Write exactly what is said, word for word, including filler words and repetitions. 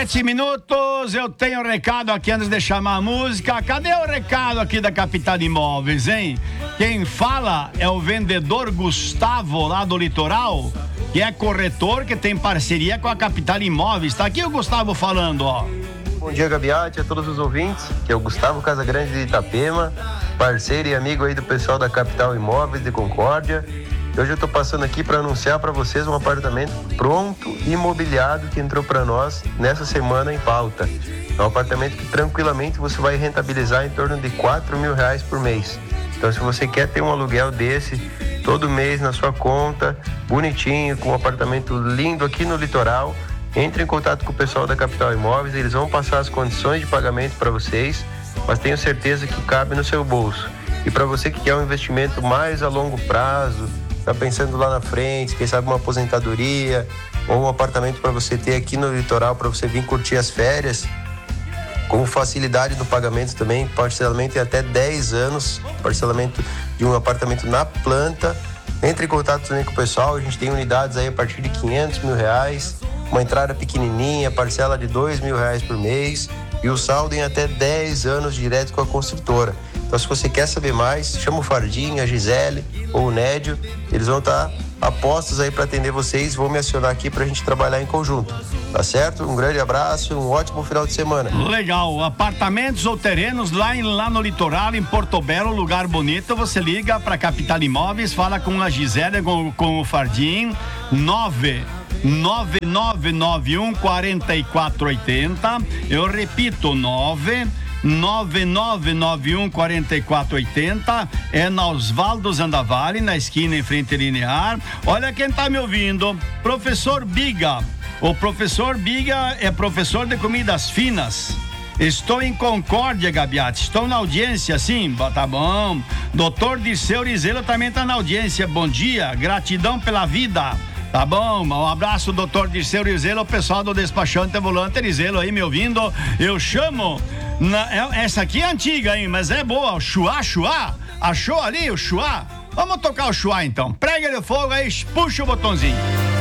Sete minutos, eu tenho um recado aqui antes de chamar a música. Cadê o recado aqui da Capital Imóveis, hein? Quem fala é o vendedor Gustavo, lá do Litoral, que é corretor, que tem parceria com a Capital Imóveis. Tá aqui o Gustavo falando, ó. Bom dia, Gabiati, a todos os ouvintes, que é o Gustavo Casagrande de Itapema, parceiro e amigo aí do pessoal da Capital Imóveis de Concórdia. Hoje eu tô passando aqui para anunciar para vocês um apartamento pronto e imobiliado que entrou para nós nessa semana em pauta. É um apartamento que tranquilamente você vai rentabilizar em torno de quatro mil reais por mês. Então, se você quer ter um aluguel desse todo mês na sua conta, bonitinho, com um apartamento lindo aqui no litoral, entre em contato com o pessoal da Capital Imóveis, eles vão passar as condições de pagamento para vocês, mas tenho certeza que cabe no seu bolso. E para você que quer um investimento mais a longo prazo, está pensando lá na frente, quem sabe uma aposentadoria ou um apartamento para você ter aqui no litoral, para você vir curtir as férias, com facilidade no pagamento também, parcelamento em até dez anos, parcelamento de um apartamento na planta. Entre em contato também com o pessoal, a gente tem unidades aí a partir de quinhentos mil reais, uma entrada pequenininha, parcela de dois mil reais por mês e o saldo em até dez anos direto com a construtora. Então, se você quer saber mais, chama o Fardinho, a Gisele ou o Nédio, eles vão estar apostos aí para atender vocês, vão me acionar aqui para a gente trabalhar em conjunto, tá certo? Um grande abraço, um ótimo final de semana. Legal, apartamentos ou terrenos lá, em, lá no litoral, em Porto Belo, lugar bonito, você liga para Capital Imóveis, fala com a Gisele, com, com o Fardinho, nove nove nove nove um quatro quatro oito zero, eu repito, nove nove nove nove um quatro quatro oito zero, é na Osvaldo Zandavari, na esquina em frente linear. Olha quem tá me ouvindo, professor Biga. O professor Biga é professor de comidas finas. Estou em Concórdia, Gabiati. Estou na audiência, sim. Tá bom. Doutor Dirceu Rizelo também tá na audiência. Bom dia, gratidão pela vida. Tá bom, um abraço, doutor Dirceu Rizelo, o pessoal do despachante volante Rizelo aí me ouvindo. Eu chamo, na, é, essa aqui é antiga, hein, mas é boa, o Chuá, Chuá, achou ali o Chuá? Vamos tocar o Chuá então, prega de fogo aí, puxa o botãozinho.